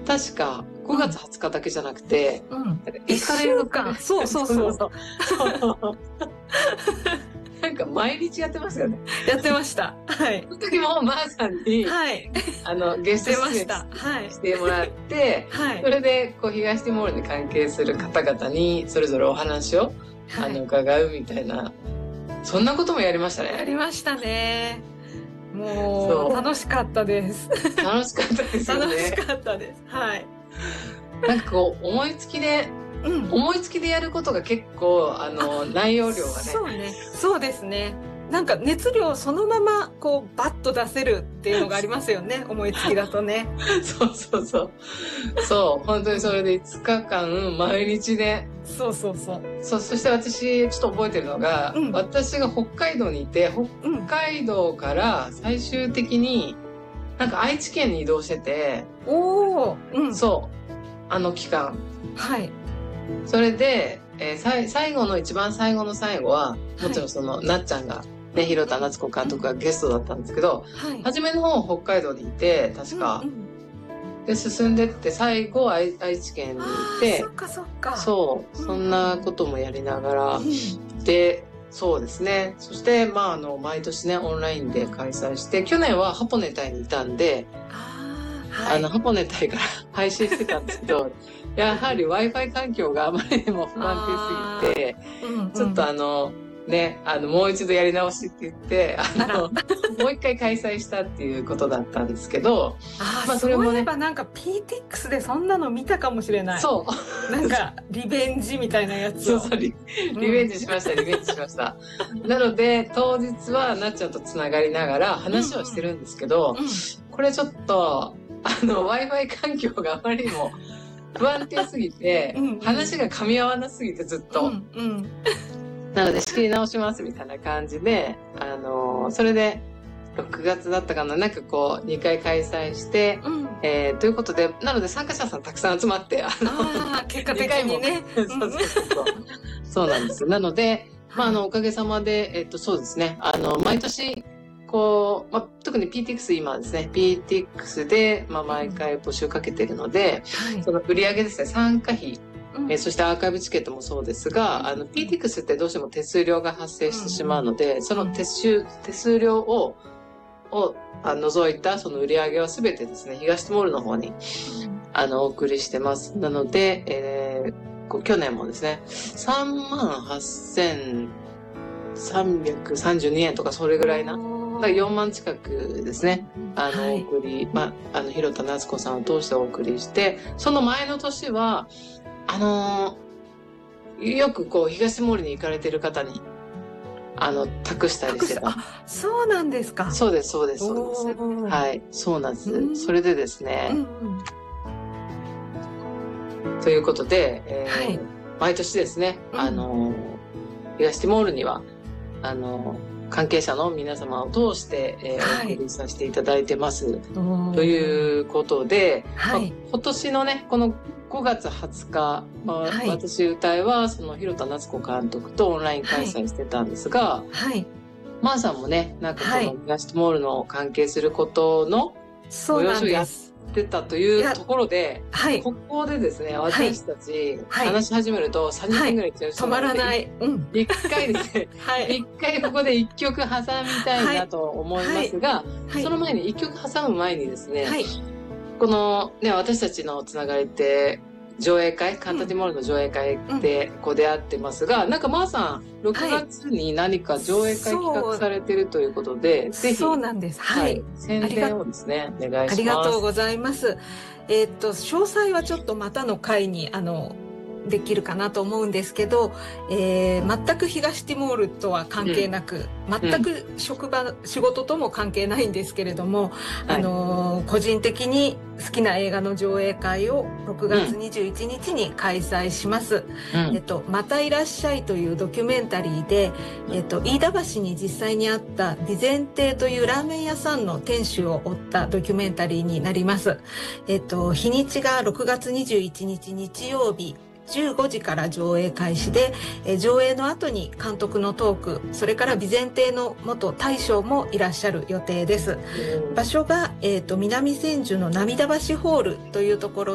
確か5月20日だけじゃなくて、 1週間。そう。 なんか毎日やってますよね。 やってました。はい。 その時もマーさんに、 はい。 ゲスト出演してもらって、はい。それで、東ティモールに関係する方々に、それぞれお話を、伺うみたいな、そんなこともやりましたね。 やりましたね。もう、楽しかったです。 楽しかったですよね。 楽しかったです。はい。 なんか思いつきでやることが結構、内容量がね。 そうね。そうですね。なんか熱量そのまま、バッと出せるっていうのがありますよね。思いつきだとね。 そう、本当にそれで5日間、毎日ね。 そう。そして私、ちょっと覚えてるのが、私が北海道にいて、北海道から最終的に、なんか愛知県に移動してて、そう、あの期間。 はい。 それで、一番最後の最後は、もちろんなっちゃんが、ね、広田夏子監督がゲストだったんですけど、初めの方北海道にいて、確か。で、進んでって、最後愛知県にいて、そう、そんなこともやりながら、で、そうですね。そして、毎年ね、オンラインで開催して、去年はハポネタイにいたんで、ハポネタイから配信してたんですけど、やはり Wi-Fi 環境があまりにも不安定すぎて、ちょっともう一度やり直しって言って、もう一回開催したっていうことだったんですけど、 それもね。そういえばなんか PTX でそんなの見たかもしれない。 そう。 なんか、リベンジみたいなやつを。 そう、リベンジしました。なので、当日はなっちゃんとつながりながら話をしてるんですけど、これちょっと、Wi-Fi 環境があまりにも不安定すぎて、話が噛み合わなすぎてずっと。なので仕切り直しますみたいな感じで、それで6月だったかな、なんか2回開催して、ということで、なので参加者さんたくさん集まって、 結果的にね。 そうなんです。なので、おかげさまで、そうですね、毎年、特に PTX 今ですね、PTX で、毎回募集かけてるので、その売り上げですね、参加費、そしてアーカイブチケットもそうですが、PTX ってどうしても手数料が発生してしまうので、その手数料を除いたその売り上げはすべてですね、東ティモールの方に、お送りしてます。なので、去年もですね、38,332円とかそれぐらいな、4万近くですね、お送り、広田夏子さんを通してお送りして、その前の年は、よく東ティモールに行かれてる方に、託したりしてた。 そうなんですか。 そうです。はい、そうなんです。それでですね、ということで、毎年ですね、東ティモールには、関係者の皆様を通して、お送りさせていただいてます。ということで、今年のね、この5月20日、私歌いは、その広田夏子監督とオンライン開催してたんですが、マーさんもね、なんかこの東ティモールの関係することのご様子をやってたというところで、ここでですね、私たち話し始めると30分ぐらい止まらない。 一回ですね、一回ここで一曲挟みたいなと思いますが、その前に一曲挟む前にですね、このね、私たちのつながりって、上映会、カンタティモールの上映会で出会ってますが、なんかマーさん、6月に何か上映会企画されてるということで、ぜひ。 そうなんです。 宣伝をですね、お願いします。 ありがとうございます。詳細はちょっとまたの回に、できるかなと思うんですけど、全く東ティモールとは関係なく、全く仕事とも関係ないんですけれども、個人的に好きな映画の上映会を6月21日に開催します。またいらっしゃいというドキュメンタリーで、飯田橋に実際にあった備前亭というラーメン屋さんの店主を追ったドキュメンタリーになります。日にちが6月21日日曜日、15時から上映開始で、上映の後に監督のトーク、それから備前亭の元大将もいらっしゃる予定です。場所が、南千住の涙橋ホールというところ